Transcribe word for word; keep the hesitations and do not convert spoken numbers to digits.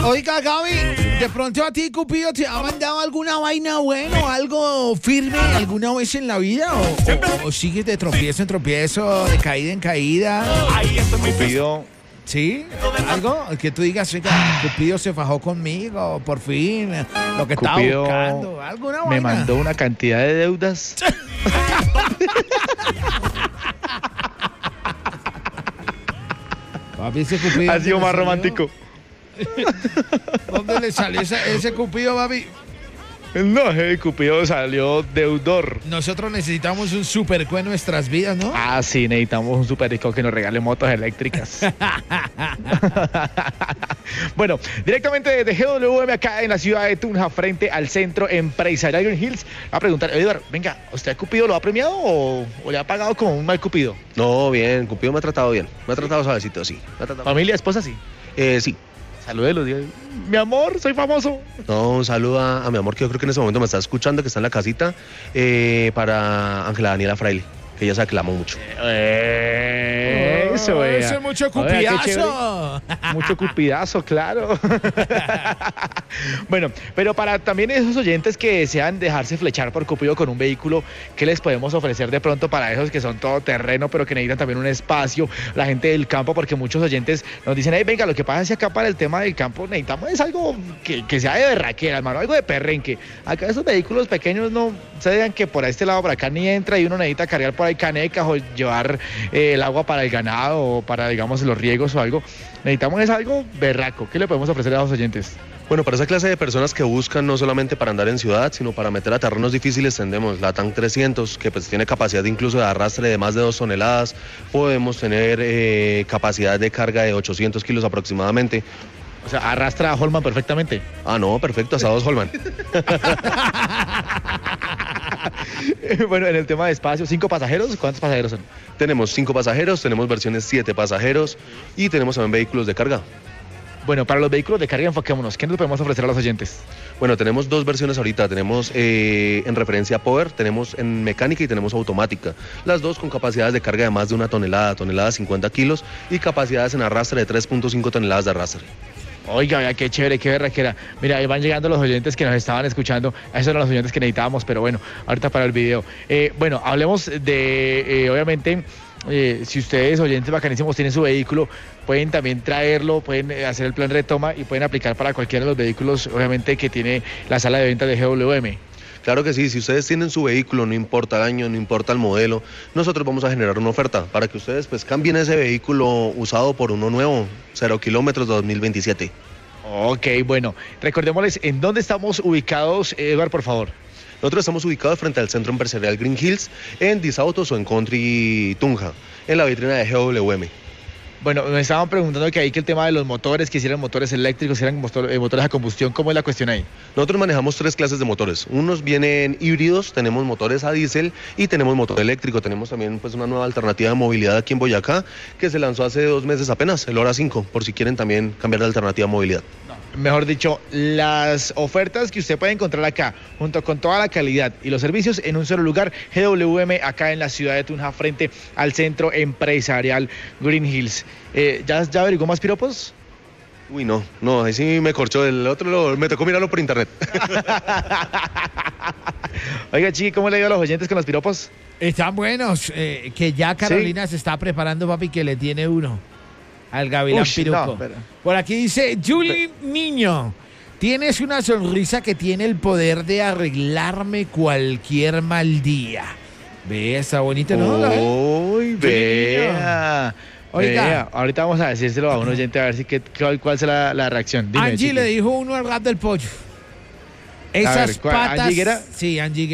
Oiga, Gaby, de pronto a ti, Cupido, ¿te ha mandado alguna vaina buena, algo firme alguna vez en la vida? ¿O, o, o sigues de tropiezo en tropiezo, de caída en caída? Cupido. ¿Sí? ¿Algo? Que tú digas, oiga, Cupido se fajó conmigo, por fin, lo que estaba Cupido buscando. ¿Alguna me vaina? mandó una cantidad de deudas. Papi, ese Cupido. Ha sido ¿dónde más le salió? romántico. ¿Dónde le salió ese, ese Cupido, papi? No, el Cupido salió deudor. Nosotros necesitamos un superco en nuestras vidas, ¿no? Ah, sí, necesitamos un super rico que nos regale motos eléctricas. Bueno, directamente desde G W M acá en la ciudad de Tunja, frente al centro empresarial Green Hills, va a preguntar, Eduardo, venga, ¿usted Cupido lo ha premiado o, o le ha pagado como un mal Cupido? No, bien, Cupido me ha tratado bien. Me ha tratado suavecito, sí. Me ha tratado... Familia, esposa, sí. Eh, sí. Salúdelo, diga, mi amor, soy famoso. No, un saludo a, a mi amor que yo creo que en ese momento me está escuchando, que está en la casita, eh, para Ángela Daniela Fraile, que ella se aclamó mucho. Eh, eso, Oh, vea. ese mucho Oiga, qué cupidazo. chévere. Mucho cupidazo, claro. Bueno, pero para también esos oyentes que desean dejarse flechar por Cupido con un vehículo, ¿qué les podemos ofrecer de pronto para esos que son todoterreno, pero que necesitan también un espacio, la gente del campo? Porque muchos oyentes nos dicen, hey, venga, lo que pasa es que acá para el tema del campo necesitamos es algo que, que sea de berraquera, hermano, algo de perrenque. Acá esos vehículos pequeños no se digan que por este lado, por acá ni entra y uno necesita cargar por ahí canecas o llevar eh, el agua para el ganado o para, digamos, los riegos o algo. Necesitamos es algo berraco. ¿Qué le podemos ofrecer a los oyentes? Bueno, para esa clase de personas que buscan no solamente para andar en ciudad, sino para meter a terrenos difíciles, tendemos la Tank trescientos, que pues tiene capacidad incluso de arrastre de más de dos toneladas. Podemos tener eh, capacidad de carga de ochocientos kilos aproximadamente. O sea, arrastra a Holman perfectamente. Ah, no, perfecto, asados Holman. Bueno, en el tema de espacio, ¿cinco pasajeros? ¿Cuántos pasajeros son? Tenemos cinco pasajeros, tenemos versiones siete pasajeros y tenemos también vehículos de carga. Bueno, para los vehículos de carga, enfoquémonos. ¿Qué nos podemos ofrecer a los oyentes? Bueno, tenemos dos versiones ahorita, tenemos eh, en referencia a Power, tenemos en mecánica y tenemos automática. Las dos con capacidades de carga de más de una tonelada, tonelada cincuenta kilos y capacidades en arrastre de tres punto cinco toneladas de arrastre. Oiga, oiga, qué chévere, qué berraquera. Mira, ahí van llegando los oyentes que nos estaban escuchando. Esos eran los oyentes que necesitábamos, pero bueno, ahorita para el video. Eh, bueno, hablemos de, eh, obviamente, eh, si ustedes, oyentes bacanísimos, tienen su vehículo, pueden también traerlo, pueden hacer el plan retoma y pueden aplicar para cualquiera de los vehículos, obviamente, que tiene la sala de ventas de G W M. Claro que sí, si ustedes tienen su vehículo, no importa el año, no importa el modelo, nosotros vamos a generar una oferta para que ustedes pues cambien ese vehículo usado por uno nuevo, cero kilómetros dos mil veintisiete. Ok, bueno, recordémosles en dónde estamos ubicados, Eduardo, por favor. Nosotros estamos ubicados frente al Centro Empresarial Green Hills, en Disautos o en Country Tunja, en la vitrina de G W M. Bueno, me estaban preguntando que ahí que el tema de los motores, que si eran motores eléctricos, si eran motor, eh, motores a combustión, ¿cómo es la cuestión ahí? Nosotros manejamos tres clases de motores. Unos vienen híbridos, tenemos motores a diésel y tenemos motor eléctrico. Tenemos también pues una nueva alternativa de movilidad aquí en Boyacá que se lanzó hace dos meses apenas, el Hora cinco, por si quieren también cambiar de alternativa de movilidad. Mejor dicho, las ofertas que usted puede encontrar acá, junto con toda la calidad y los servicios en un solo lugar, G W M, acá en la ciudad de Tunja, frente al centro empresarial Green Hills. Eh, ¿ya, ¿Ya averiguó más piropos? Uy, no, no, ahí sí me corchó, el otro lo, me tocó mirarlo por internet. Oiga, Chiqui, ¿cómo le digo a los oyentes con los piropos? Están buenos, eh, que ya Carolina ¿Sí? se está preparando, papi, que le tiene uno al Gavilán Piruco. No, pero... Por aquí dice, Julie Niño, tienes una sonrisa que tiene el poder de arreglarme cualquier mal día. Ve, está bonito, ¿no? Uy, vea. Oiga, vea, ahorita vamos a decírselo a un oyente a ver si qué, cuál, cuál será la, la reacción. Dime, Angie chiqui. Le dijo uno al rap del pollo. Esas ver, patas. ¿Angie Guerra? Sí, Angie Guerra.